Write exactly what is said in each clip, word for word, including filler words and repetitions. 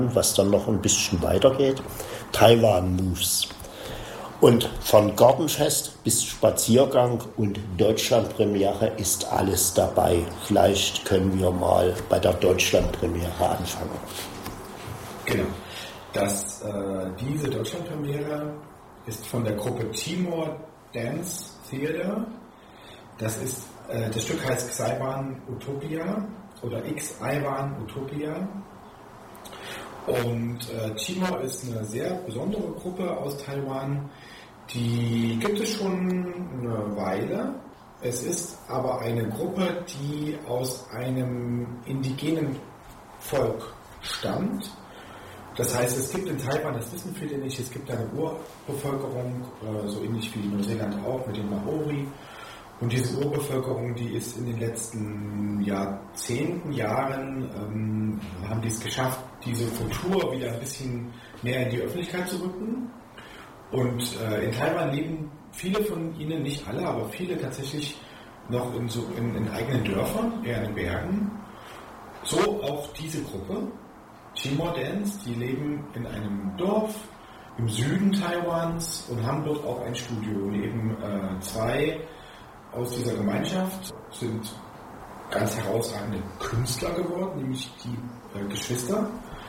was dann noch ein bisschen weitergeht. Taiwan Moves. Und von Gartenfest bis Spaziergang und Deutschlandpremiere ist alles dabei. Vielleicht können wir mal bei der Deutschlandpremiere anfangen. Genau. Das, äh, diese Deutschlandpremiere ist von der Gruppe Timor Dance Theater. Das, ist, äh, das Stück heißt Xaiwan Utopia oder X-Aiwan Utopia. Und äh, Timor ist eine sehr besondere Gruppe aus Taiwan. Die gibt es schon eine Weile. Es ist aber eine Gruppe, die aus einem indigenen Volk stammt. Das heißt, es gibt in Taiwan, das wissen viele nicht, es gibt eine Urbevölkerung, äh, so ähnlich wie Neuseeland auch, mit den Maori. Und diese Urbevölkerung, die ist in den letzten Jahrzehnten, Jahren, ähm, haben die es geschafft, diese Kultur wieder ein bisschen mehr in die Öffentlichkeit zu rücken. Und äh, in Taiwan leben viele von ihnen, nicht alle, aber viele tatsächlich noch in, so, in, in eigenen Dörfern, eher in den Bergen. So auch diese Gruppe, Timor Dance, die leben in einem Dorf im Süden Taiwans und haben dort auch ein Studio. Und eben äh, zwei aus dieser Gemeinschaft sind ganz herausragende Künstler geworden, nämlich die äh, Geschwister.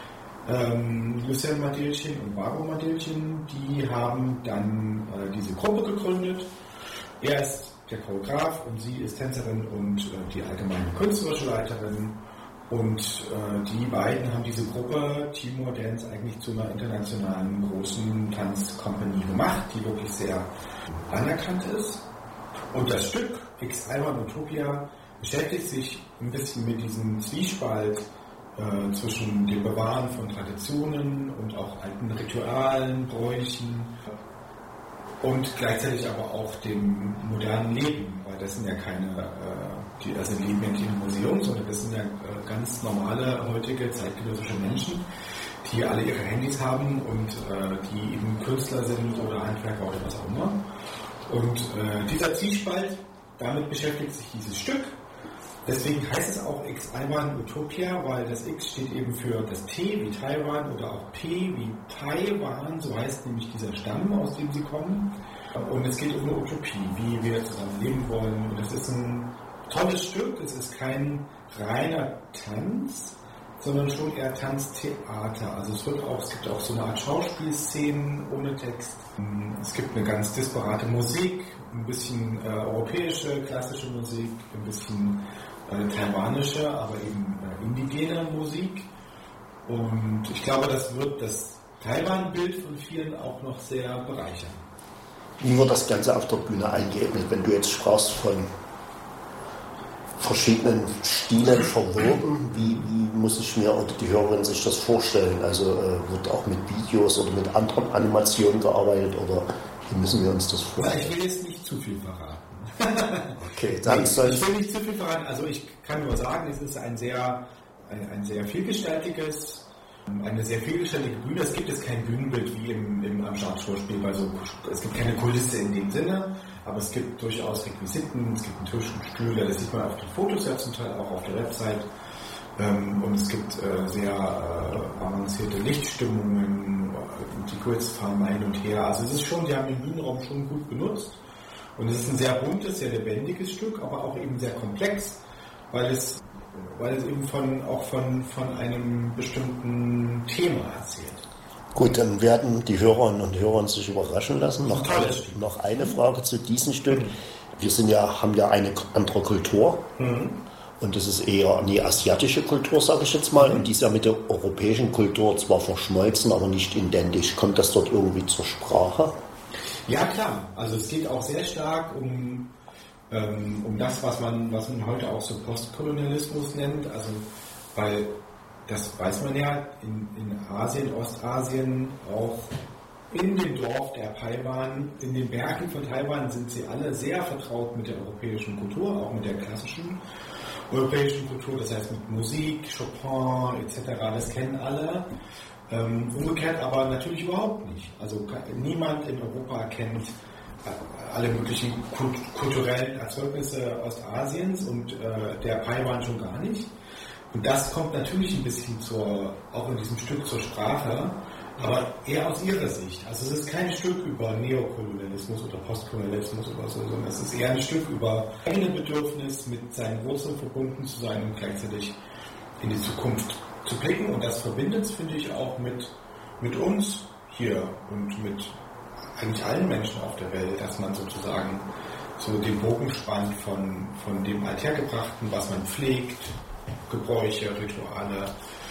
Ähm, Lucien Madilchen und Barbara Madilchen, die haben dann äh, diese Gruppe gegründet. Er ist der Choreograf und sie ist Tänzerin und äh, die allgemeine künstlerische Leiterin. Und äh, die beiden haben diese Gruppe Timor Dance eigentlich zu einer internationalen großen Tanzcompany gemacht, die wirklich sehr anerkannt ist. Und das Stück X-Aiwan Utopia beschäftigt sich ein bisschen mit diesem Zwiespalt äh, zwischen dem Bewahren von Traditionen und auch alten Ritualen, Bräuchen und gleichzeitig aber auch dem modernen Leben, weil das sind ja keine, äh, die also leben ja nicht im Museum, sondern das sind ja äh, ganz normale, heutige, zeitgenössische Menschen, die alle ihre Handys haben und äh, die eben Künstler sind oder Handwerker oder was auch immer. Und äh, dieser Zwiespalt, damit beschäftigt sich dieses Stück. Deswegen heißt es auch X-Aiwan Utopia, weil das X steht eben für das T wie Taiwan oder auch P wie Taiwan, so heißt nämlich dieser Stamm, aus dem sie kommen. Und es geht um eine Utopie, wie wir zusammen leben wollen. Und es ist ein tolles Stück, es ist kein reiner Tanz, sondern schon eher Tanztheater. Also es wird auch, es gibt auch so eine Art Schauspielszenen ohne Text. Es gibt eine ganz disparate Musik, ein bisschen äh, europäische, klassische Musik, ein bisschen äh, taiwanische, aber eben äh, indigene Musik. Und ich glaube, das wird das Taiwan-Bild von vielen auch noch sehr bereichern. Wie wird das Ganze auf der Bühne eingeebnet, wenn du jetzt sprachst von verschiedenen Stilen verwoben? Wie, wie muss ich mir oder die Hörerin sich das vorstellen? Also äh, wird auch mit Videos oder mit anderen Animationen gearbeitet oder wie müssen wir uns das vorstellen? Ich will jetzt nicht zu viel verraten. Okay, dann soll ich will nicht zu viel verraten. Also ich kann nur sagen, es ist ein sehr, ein, ein sehr vielgestaltiges, eine sehr vielgestaltige Bühne. Es gibt jetzt kein Bühnenbild wie im, im am Schauspiel, weil so, es gibt keine Kulisse in dem Sinne. Aber es gibt durchaus Requisiten, es gibt einen Tisch und Stühle, das sieht man auf den Fotos ja zum Teil auch auf der Website. Und es gibt sehr avancierte Lichtstimmungen, die Grids fahren mal hin und her. Also es ist schon, die haben den Bühnenraum schon gut benutzt. Und es ist ein sehr buntes, sehr lebendiges Stück, aber auch eben sehr komplex, weil es, weil es eben von, auch von, von einem bestimmten Thema erzählt. Gut, dann werden die Hörerinnen und Hörer sich überraschen lassen. Noch eine, noch eine Frage zu diesem Stück. Wir sind ja, haben ja eine andere Kultur mhm. und das ist eher eine asiatische Kultur, sage ich jetzt mal. Mhm. Und die ist ja mit der europäischen Kultur zwar verschmolzen, aber nicht identisch. Kommt das dort irgendwie zur Sprache? Ja, klar. Also es geht auch sehr stark um, ähm, um das, was man, was man heute auch so Postkolonialismus nennt. Also weil das weiß man ja, in, in Asien, Ostasien, auch in dem Dorf der Taiwan, in den Bergen von Taiwan sind sie alle sehr vertraut mit der europäischen Kultur, auch mit der klassischen europäischen Kultur, das heißt mit Musik, Chopin et cetera, das kennen alle. Ähm, umgekehrt aber natürlich überhaupt nicht. Also niemand in Europa kennt alle möglichen kulturellen Erzeugnisse Ostasiens und äh, der Taiwan schon gar nicht. Und das kommt natürlich ein bisschen zur, auch in diesem Stück zur Sprache, aber eher aus ihrer Sicht. Also es ist kein Stück über Neokolonialismus oder Postkolonialismus oder so, sondern es ist eher ein Stück über eigene Bedürfnis, mit seinen Wurzeln verbunden zu sein und gleichzeitig in die Zukunft zu blicken. Und das verbindet es, finde ich, auch mit, mit uns hier und mit eigentlich allen Menschen auf der Welt, dass man sozusagen so den Bogen spannt von, von dem Althergebrachten, was man pflegt, Gebräuche, Rituale,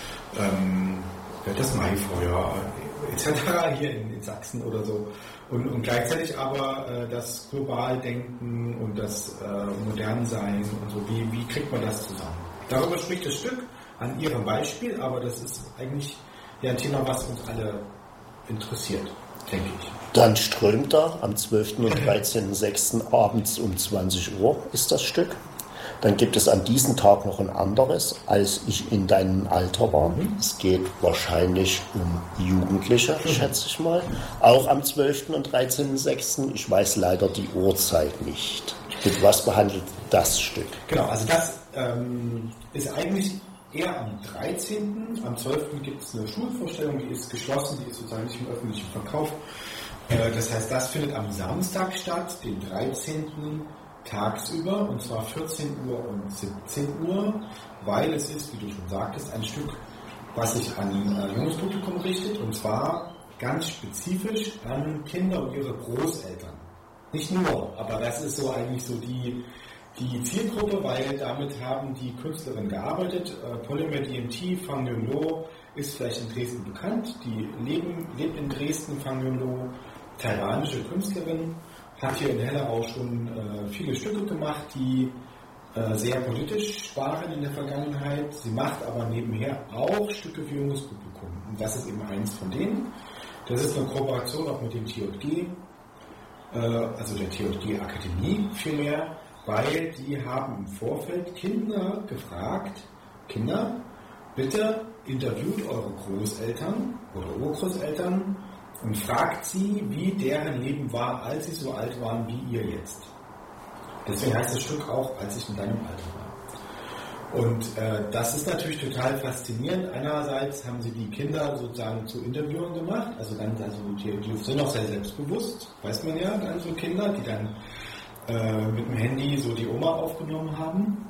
ähm, das Maifeuer et cetera hier in, in Sachsen oder so. Und, und gleichzeitig aber äh, das Globaldenken und das äh, Modernsein und so. Wie, wie kriegt man das zusammen? Darüber spricht das Stück an ihrem Beispiel, aber das ist eigentlich ja ein Thema, was uns alle interessiert, denke ich. Dann strömt er am zwölften und dreizehnten sechsten abends um zwanzig Uhr ist das Stück. Dann gibt es an diesem Tag noch ein anderes, als ich in deinem Alter war. Es geht wahrscheinlich um Jugendliche, schätze ich mal. Auch am zwölften und dreizehnten sechsten Ich weiß leider die Uhrzeit nicht. Mit was behandelt das Stück? Genau, also das ähm, ist eigentlich eher am dreizehnten Am zwölften gibt es eine Schulvorstellung, die ist geschlossen, die ist sozusagen nicht im öffentlichen Verkauf. Äh, das heißt, das findet am Samstag statt, den dreizehnten tagsüber, und zwar vierzehn Uhr und siebzehn Uhr, weil es ist, wie du schon sagtest, ein Stück, was sich an äh, junges Publikum richtet, und zwar ganz spezifisch an Kinder und ihre Großeltern. Nicht nur, aber das ist so eigentlich so die, die Zielgruppe, weil damit haben die Künstlerinnen gearbeitet. Äh, Polymer D M T, Fang Yun-Lo ist vielleicht in Dresden bekannt, die leben, lebt in Dresden, Fang Yun-Lo, taiwanische Künstlerin, hat hier in Hellerau schon äh, viele Stücke gemacht, die äh, sehr politisch waren in der Vergangenheit. Sie macht aber nebenher auch Stücke für junges Publikum. Und das ist eben eins von denen. Das ist eine Kooperation auch mit dem T J G, äh, also der T J G Akademie vielmehr, weil die haben im Vorfeld Kinder gefragt, Kinder, bitte interviewt eure Großeltern oder Urgroßeltern und fragt sie, wie deren Leben war, als sie so alt waren wie ihr jetzt. Deswegen heißt das Stück auch, als ich in deinem Alter war. Und äh, das ist natürlich total faszinierend. Einerseits haben sie die Kinder sozusagen zu Interviewern gemacht, also dann, also die, die sind auch sehr selbstbewusst, weiß man ja, dann so Kinder, die dann äh, mit dem Handy so die Oma aufgenommen haben.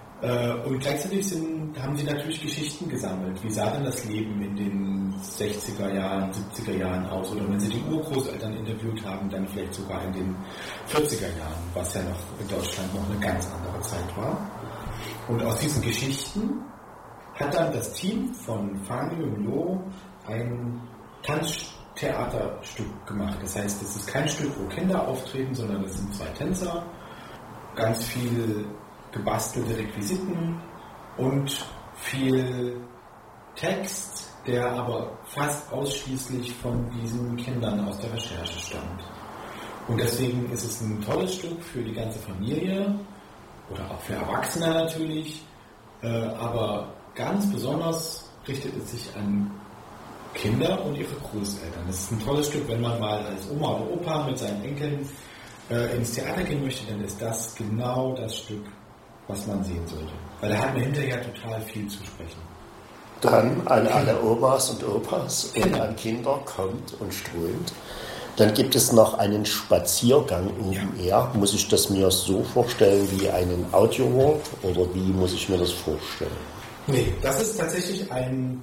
Und gleichzeitig sind, haben sie natürlich Geschichten gesammelt. Wie sah denn das Leben in den sechziger Jahren, siebziger Jahren aus? Oder wenn sie die Urgroßeltern interviewt haben, dann vielleicht sogar in den vierziger Jahren, was ja noch in Deutschland noch eine ganz andere Zeit war. Und aus diesen Geschichten hat dann das Team von Fang Yun-Lo ein Tanztheaterstück gemacht. Das heißt, es ist kein Stück, wo Kinder auftreten, sondern es sind zwei Tänzer, ganz viel gebastelte Requisiten und viel Text, der aber fast ausschließlich von diesen Kindern aus der Recherche stammt. Und deswegen ist es ein tolles Stück für die ganze Familie oder auch für Erwachsene natürlich, aber ganz besonders richtet es sich an Kinder und ihre Großeltern. Es ist ein tolles Stück, wenn man mal als Oma oder Opa mit seinen Enkeln ins Theater gehen möchte, dann ist das genau das Stück, was man sehen sollte. Weil da hat man hinterher total viel zu sprechen. Dann an alle Omas und Opas und an Kinder kommt und strömt. Dann gibt es noch einen Spaziergang oben her. Muss ich das mir so vorstellen wie einen Audiowalk oder wie muss ich mir das vorstellen? Nee, das ist tatsächlich ein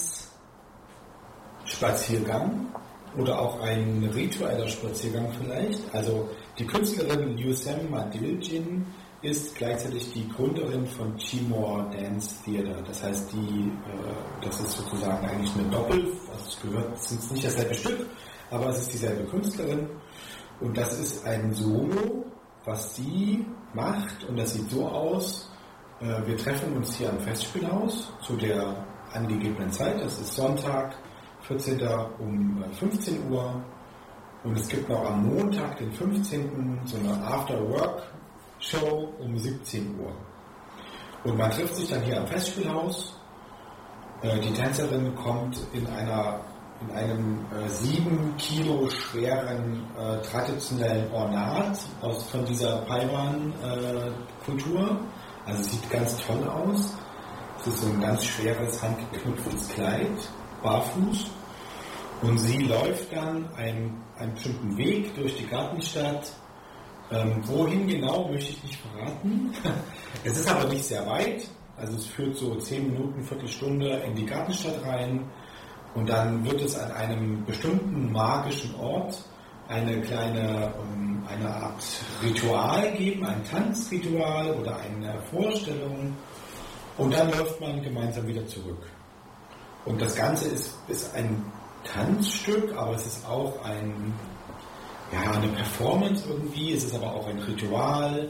Tanzspaziergang oder auch ein ritueller Spaziergang vielleicht. Also die Künstlerin Yusem Madiljin ist gleichzeitig die Gründerin von Timor Dance Theater. Das heißt, die, äh, das ist sozusagen eigentlich eine Doppel, also es gehört, es ist nicht dasselbe Stück, aber es ist dieselbe Künstlerin. Und das ist ein Solo, was sie macht, und das sieht so aus, äh, wir treffen uns hier am Festspielhaus zu der angegebenen Zeit, das ist Sonntag, vierzehnten um fünfzehn Uhr, und es gibt noch am Montag, den fünfzehnten so eine After-Work-Show um siebzehn Uhr. Und man trifft sich dann hier am Festspielhaus. Äh, die Tänzerin kommt in einer in einem äh, sieben Kilo schweren äh, traditionellen Ornat aus, von dieser Paiwan-Kultur. Äh, also sieht ganz toll aus. Das ist so ein ganz schweres, handgeknüpftes Kleid, barfuß. Und sie läuft dann einen, einen bestimmten Weg durch die Gartenstadt. Ähm, wohin genau, möchte ich nicht verraten. Es ist aber nicht sehr weit. Also es führt so zehn Minuten, Viertelstunde in die Gartenstadt rein. Und dann wird es an einem bestimmten magischen Ort eine kleine, um, eine Art Ritual geben, ein Tanzritual oder eine Vorstellung. Und dann läuft man gemeinsam wieder zurück. Und das Ganze ist, ist ein Tanzstück, aber es ist auch ein, ja, eine Performance irgendwie. Es ist aber auch ein Ritual.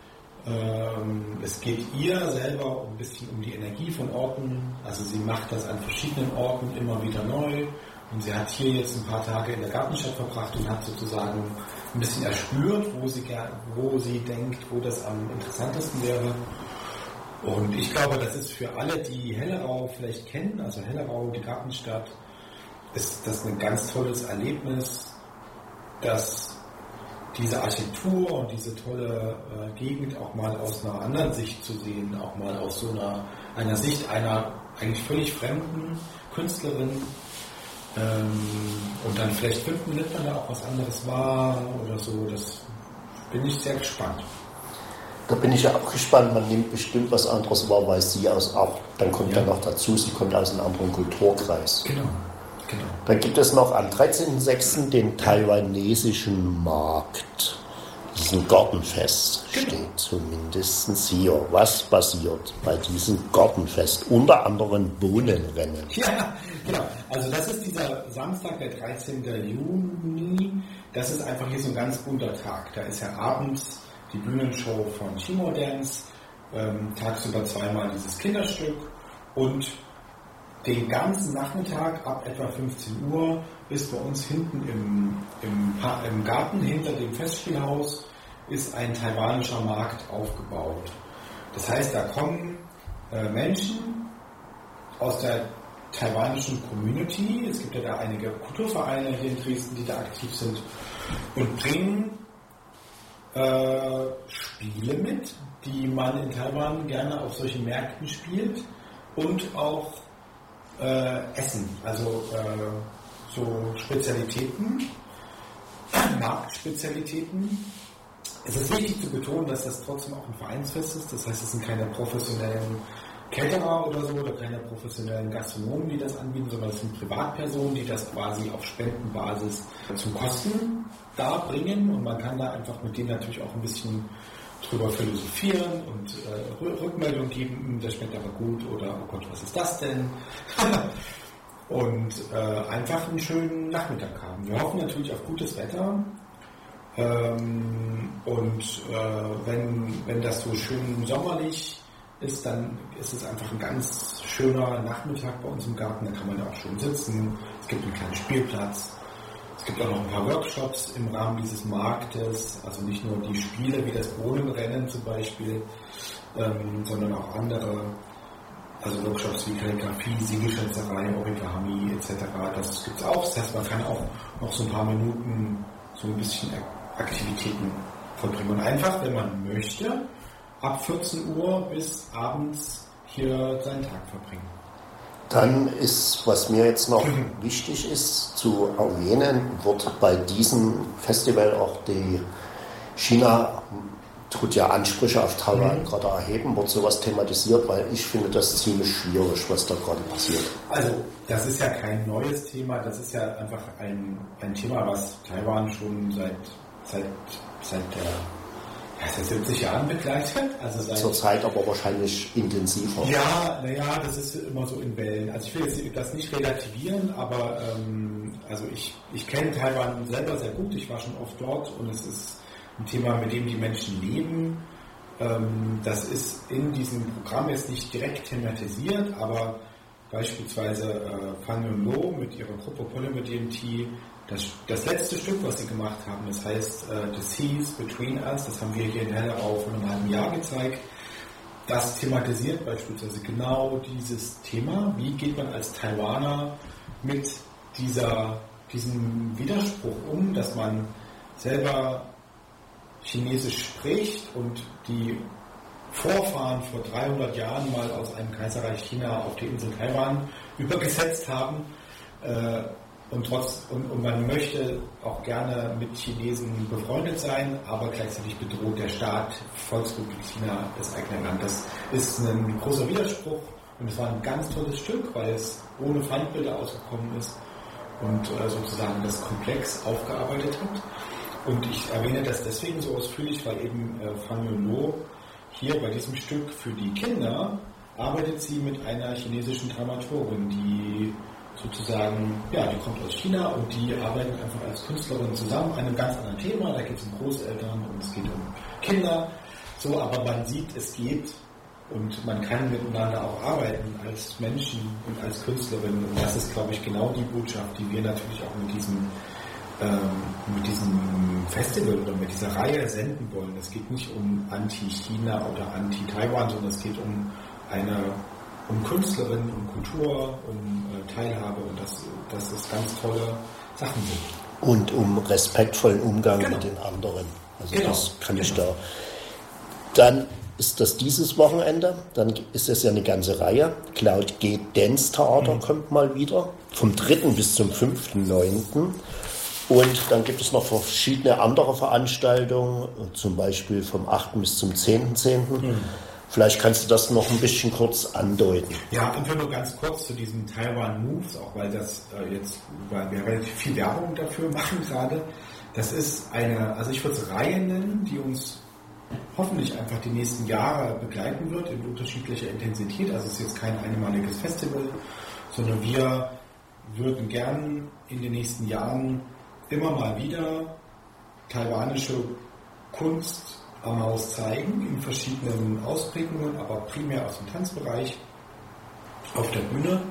Ähm, es geht ihr selber ein bisschen um die Energie von Orten. Also sie macht das an verschiedenen Orten immer wieder neu. Und sie hat hier jetzt ein paar Tage in der Gartenstadt verbracht und hat sozusagen ein bisschen erspürt, wo sie, wo sie denkt, wo das am interessantesten wäre. Und ich glaube, das ist für alle, die Hellerau vielleicht kennen, also Hellerau, die Gartenstadt, ist das ein ganz tolles Erlebnis, dass diese Architektur und diese tolle äh, Gegend auch mal aus einer anderen Sicht zu sehen, auch mal aus so einer, einer Sicht einer eigentlich völlig fremden Künstlerin. Ähm, und dann vielleicht nimmt man da auch was anderes wahr oder so. Das bin ich sehr gespannt. Da bin ich ja auch gespannt. Man nimmt bestimmt was anderes wahr, weil sie aus auch, dann kommt ja noch dazu, sie kommt aus einem anderen Kulturkreis. Genau. Genau. Dann gibt es noch am dreizehnten sechsten den taiwanesischen Markt. Das ist ein Gartenfest, genau. Steht zumindest hier. Was passiert bei diesem Gartenfest? Unter anderem Bohnenrennen. Ja, genau. Also das ist dieser Samstag, der dreizehnten Juni. Das ist einfach hier so ein ganz bunter Tag. Da ist ja abends die Bühnenshow von Chimo Dance, ähm, tagsüber zweimal dieses Kinderstück und den ganzen Nachmittag ab etwa fünfzehn Uhr ist bei uns hinten im, im, im Garten hinter dem Festspielhaus ist ein taiwanischer Markt aufgebaut. Das heißt, da kommen äh, Menschen aus der taiwanischen Community, es gibt ja da einige Kulturvereine hier in Dresden, die da aktiv sind, und bringen äh, Spiele mit, die man in Taiwan gerne auf solchen Märkten spielt, und auch Äh, Essen, also äh, so Spezialitäten, Marktspezialitäten. Es ist wichtig zu betonen, dass das trotzdem auch ein Vereinsfest ist. Das heißt, es sind keine professionellen Caterer oder so oder keine professionellen Gastronomen, die das anbieten, sondern es sind Privatpersonen, die das quasi auf Spendenbasis zum Kosten darbringen. Und man kann da einfach mit denen natürlich auch ein bisschen drüber philosophieren und äh, Rückmeldung geben, das schmeckt aber gut oder oh Gott, was ist das denn? und äh, einfach einen schönen Nachmittag haben. Wir hoffen natürlich auf gutes Wetter ähm, und äh, wenn, wenn das so schön sommerlich ist, dann ist es einfach ein ganz schöner Nachmittag bei uns im Garten, da kann man ja auch schön sitzen, es gibt einen kleinen Spielplatz. Es gibt auch noch ein paar Workshops im Rahmen dieses Marktes, also nicht nur die Spiele wie das Bohnenrennen zum Beispiel, ähm, sondern auch andere, also Workshops wie Kalligrafie, Siegelschätzerei, Origami et cetera. Das gibt es auch. Das heißt, man kann auch noch so ein paar Minuten so ein bisschen Aktivitäten vollbringen. Und einfach, wenn man möchte, ab vierzehn Uhr bis abends hier seinen Tag verbringen. Dann ist, was mir jetzt noch wichtig ist zu erwähnen, wird bei diesem Festival auch die China tut ja Ansprüche auf Taiwan mhm. gerade erheben, wird sowas thematisiert, weil ich finde das ziemlich schwierig, was da gerade passiert. Also das ist ja kein neues Thema, das ist ja einfach ein, ein Thema, was Taiwan schon seit, seit, seit der seit siebzig Jahren begleitet. Also seit Zurzeit aber wahrscheinlich intensiver. Ja, naja, das ist immer so in Wellen. Also ich will jetzt das nicht relativieren, aber ähm, also ich, ich kenne Taiwan selber sehr gut, ich war schon oft dort und es ist ein Thema, mit dem die Menschen leben. Ähm, das ist in diesem Programm jetzt nicht direkt thematisiert, aber beispielsweise äh, Fan Yun Lo mit ihrer Gruppe Polymer D M T, das, das letzte Stück, was sie gemacht haben, das heißt uh, The Seas Between Us, das haben wir hier in Hellerau vor einem halben Jahr gezeigt. Das thematisiert beispielsweise genau dieses Thema. Wie geht man als Taiwaner mit dieser, diesem Widerspruch um, dass man selber Chinesisch spricht und die Vorfahren vor dreihundert Jahren mal aus einem Kaiserreich China auf die Insel Taiwan übergesetzt haben. Äh, und, trotz, und, und man möchte auch gerne mit Chinesen befreundet sein, aber gleichzeitig bedroht der Staat Volksrepublik China das eigene Land. Das ist ein großer Widerspruch und es war ein ganz tolles Stück, weil es ohne Feindbilder ausgekommen ist und äh, sozusagen das komplex aufgearbeitet hat. Und ich erwähne das deswegen so ausführlich, weil eben äh, Fang Yunlo hier bei diesem Stück für die Kinder arbeitet sie mit einer chinesischen Dramaturgin, die sozusagen, ja, die kommt aus China und die arbeitet einfach als Künstlerin zusammen an einem ganz anderen Thema. Da geht es um Großeltern und es geht um Kinder. So, aber man sieht, es geht und man kann miteinander auch arbeiten als Menschen und als Künstlerin. Und das ist, glaube ich, genau die Botschaft, die wir natürlich auch mit diesem mit diesem Festival oder mit dieser Reihe senden wollen. Es geht nicht um Anti-China oder Anti-Taiwan, sondern es geht um eine um Künstlerin, um Kultur, um äh, Teilhabe und das, das ist ganz tolle Sachen sind. Und um respektvollen Umgang genau. mit den anderen. Also genau. das kann genau. ich da. Dann ist das dieses Wochenende, dann ist es ja eine ganze Reihe. Cloud Gate Dance Theater mhm. kommt mal wieder, vom dritten bis zum fünften neunten Und dann gibt es noch verschiedene andere Veranstaltungen, zum Beispiel vom achten bis zum zehnten zehnten Mhm. Vielleicht kannst du das noch ein bisschen kurz andeuten. Ja, einfach nur ganz kurz zu diesen Taiwan Moves, auch weil das äh, jetzt, weil wir relativ viel Werbung dafür machen gerade. Das ist eine, also ich würde es Reihe nennen, die uns hoffentlich einfach die nächsten Jahre begleiten wird in unterschiedlicher Intensität. Also es ist jetzt kein einmaliges Festival, sondern wir würden gern in den nächsten Jahren immer mal wieder taiwanische Kunst am Haus zeigen, in verschiedenen Ausprägungen, aber primär aus dem Tanzbereich auf der Bühne.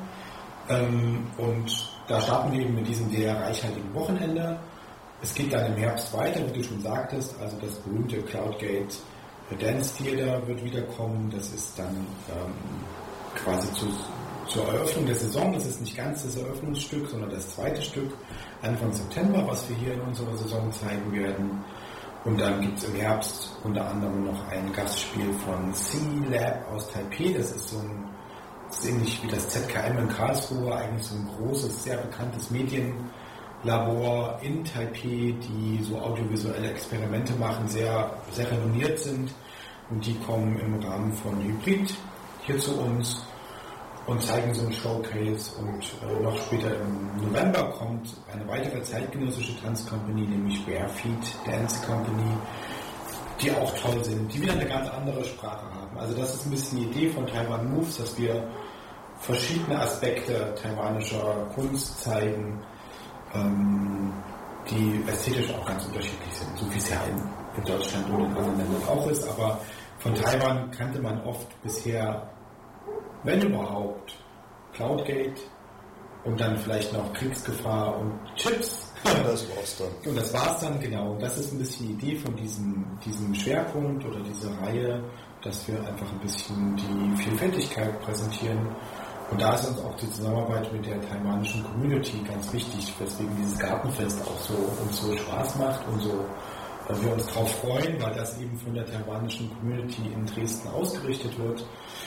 Und da starten wir eben mit diesem sehr reichhaltigen Wochenende. Es geht dann im Herbst weiter, wie du schon sagtest, also das berühmte Cloud Gate Dance Theater wird wiederkommen. Das ist dann ähm, quasi zu, zur Eröffnung der Saison. Das ist nicht ganz das Eröffnungsstück, sondern das zweite Stück Anfang September, was wir hier in unserer Saison zeigen werden. Und dann gibt es im Herbst unter anderem noch ein Gastspiel von C-Lab aus Taipei. Das ist so ein, das ist ähnlich wie das Z K M in Karlsruhe, eigentlich so ein großes, sehr bekanntes Medienlabor in Taipei, die so audiovisuelle Experimente machen, sehr, sehr renommiert sind. Und die kommen im Rahmen von Hybrid hier zu uns und zeigen so ein Showcase. Und äh, noch später im November kommt eine weitere zeitgenössische Tanzcompany, nämlich Bare Feet Dance Company, die auch toll sind, die wieder eine ganz andere Sprache haben. Also das ist ein bisschen die Idee von Taiwan Moves, dass wir verschiedene Aspekte taiwanischer Kunst zeigen, ähm, die ästhetisch auch ganz unterschiedlich sind, so wie es ja in, in Deutschland und in anderen Ländern auch ist. Aber von Taiwan kannte man oft bisher, wenn überhaupt, Cloud Gate und dann vielleicht noch Kriegsgefahr und Chips. Das war's dann. Und das war's dann, genau. Und das ist ein bisschen die Idee von diesem, diesem Schwerpunkt oder dieser Reihe, dass wir einfach ein bisschen die Vielfältigkeit präsentieren. Und da ist uns auch die Zusammenarbeit mit der taiwanischen Community ganz wichtig, weswegen dieses Gartenfest auch so uns so Spaß macht und so dass wir uns darauf freuen, weil das eben von der taiwanischen Community in Dresden ausgerichtet wird.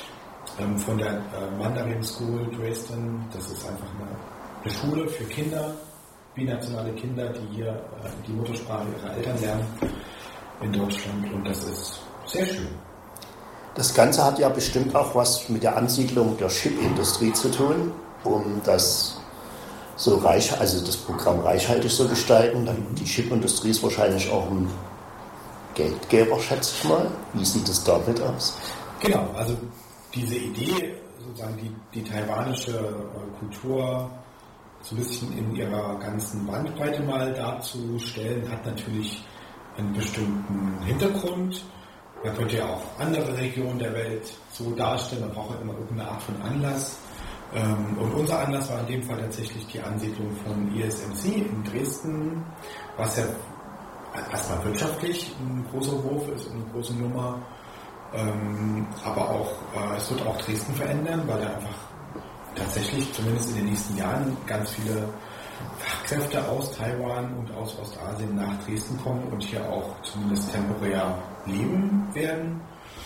Von der äh, Mandarin School Dresden, das ist einfach eine, eine Schule für Kinder, binationale Kinder, die hier äh, die Muttersprache ihrer Eltern lernen in Deutschland und das ist sehr schön. Das Ganze hat ja bestimmt auch was mit der Ansiedlung der Chipindustrie zu tun, um das so reich, also das Programm reichhaltig zu gestalten. Die Chipindustrie ist wahrscheinlich auch ein Geldgeber, schätze ich mal. Wie sieht es damit aus? Genau, also diese Idee, sozusagen die, die taiwanische äh, Kultur so ein bisschen in ihrer ganzen Bandbreite mal darzustellen, hat natürlich einen bestimmten Hintergrund. Man könnte ja auch andere Regionen der Welt so darstellen, man braucht ja immer irgendeine Art von Anlass. Ähm, und unser Anlass war in dem Fall tatsächlich die Ansiedlung von I S M C in Dresden, was ja erstmal wirtschaftlich ein großer Wurf ist und eine große Nummer. Ähm, aber auch, äh, es wird auch Dresden verändern, weil da einfach tatsächlich, zumindest in den nächsten Jahren, ganz viele Fachkräfte aus Taiwan und aus Ostasien nach Dresden kommen und hier auch zumindest temporär leben werden.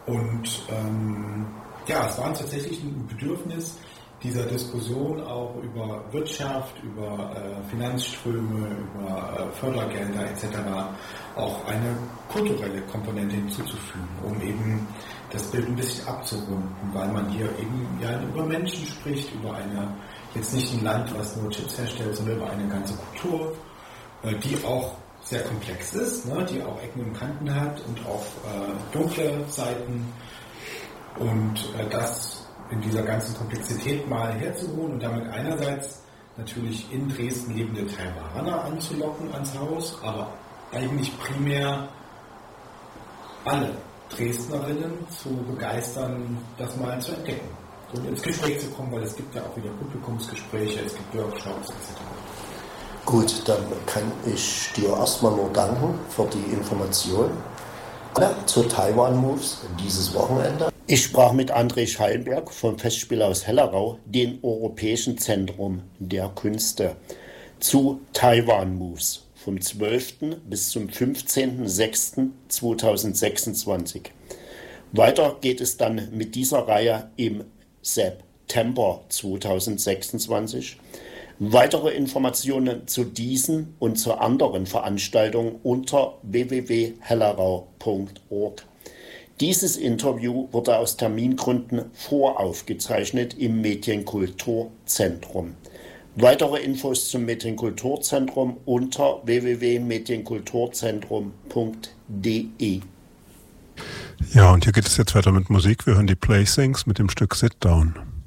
Und ähm, ja, es war tatsächlich ein Bedürfnis dieser Diskussion auch über Wirtschaft, über äh, Finanzströme, über äh, Fördergelder et cetera auch eine kulturelle Komponente hinzuzufügen, um eben das Bild ein bisschen abzurunden, weil man hier eben ja über Menschen spricht, über eine, jetzt nicht ein Land, was nur Chips herstellt, sondern über eine ganze Kultur, äh, die auch sehr komplex ist, ne, die auch Ecken und Kanten hat und auch äh, dunkle Seiten, und äh, das in dieser ganzen Komplexität mal herzuholen und damit einerseits natürlich in Dresden lebende Taiwaner anzulocken ans Haus, aber eigentlich primär alle Dresdnerinnen zu begeistern, das mal zu entdecken und ins Gespräch zu kommen, weil es gibt ja auch wieder Publikumsgespräche, es gibt Workshops et cetera. Gut, dann kann ich dir erstmal nur danken für die Information zu Taiwan Moves dieses Wochenende. Ich sprach mit André Schallenberg vom Festspielhaus Hellerau, dem Europäischen Zentrum der Künste, zu Taiwan Moves vom zwölften bis zum fünfzehnten sechsten zweitausendsechsundzwanzig. Weiter geht es dann mit dieser Reihe im September zweitausendsechsundzwanzig. Weitere Informationen zu diesen und zu anderen Veranstaltungen unter w w w punkt hellerau punkt org. Dieses Interview wurde aus Termingründen voraufgezeichnet im Medienkulturzentrum. Weitere Infos zum Medienkulturzentrum unter w w w punkt medienkulturzentrum punkt d e. Ja, und hier geht es jetzt weiter mit Musik. Wir hören die Playthings mit dem Stück Sit Down.